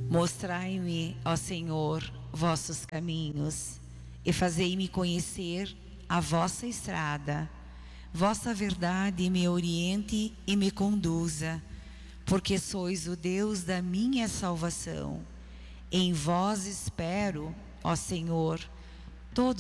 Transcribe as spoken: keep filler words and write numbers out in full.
Mostrai-me, ó Senhor, vossos caminhos, e fazei-me conhecer a vossa estrada. Vossa verdade me oriente e me conduza, porque sois o Deus da minha salvação. Em vós espero, ó Senhor, todos